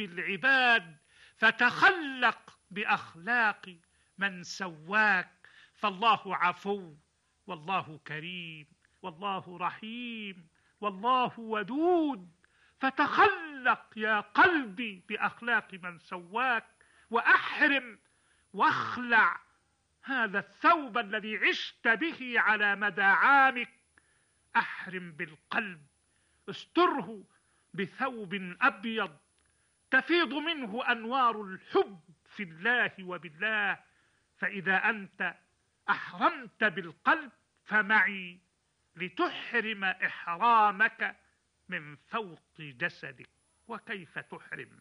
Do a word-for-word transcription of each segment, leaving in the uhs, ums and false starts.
رب العباد، فتخلق بأخلاق من سواك. فالله عفو، والله كريم، والله رحيم، والله ودود. فتخلق يا قلبي بأخلاق من سواك، وأحرم واخلع هذا الثوب الذي عشت به على مدى عامك. أحرم بالقلب، استره بثوب أبيض تفيض منه أنوار الحب في الله وبالله. فإذا أنت أحرمت بالقلب فمعي لتحرم إحرامك من فوق جسدك. وكيف تحرم؟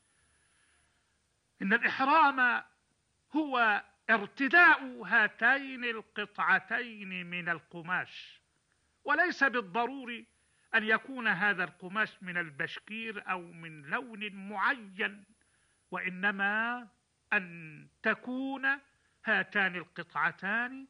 إن الإحرام هو ارتداء هاتين القطعتين من القماش، وليس بالضروري أن يكون هذا القماش من البشكير أو من لون معين، وإنما أن تكون هاتان القطعتان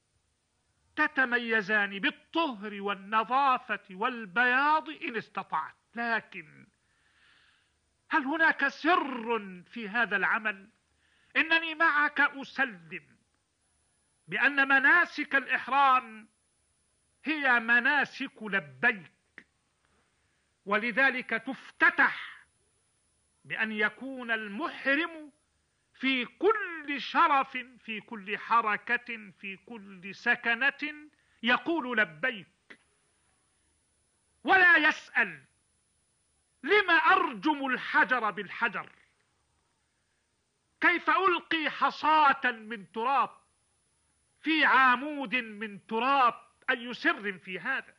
تتميزان بالطهر والنظافة والبياض إن استطعت. لكن هل هناك سر في هذا العمل؟ إنني معك أسلم بأن مناسك الإحرام هي مناسك لبيك، ولذلك تفتتح بأن يكون المحرم في كل شرف، في كل حركة، في كل سكنة يقول لبيك، ولا يسأل لما أرجم الحجر بالحجر، كيف ألقي حصاة من تراب في عمود من تراب. أي سر في هذا؟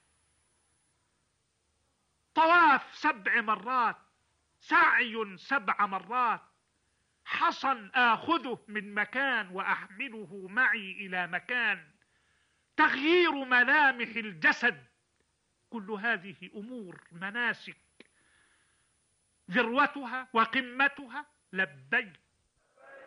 طواف سبع مرات، سعي سبع مرات، حصى آخذه من مكان وأحمله معي إلى مكان، تغيير ملامح الجسد. كل هذه أمور مناسك ذروتها وقمتها لبيك.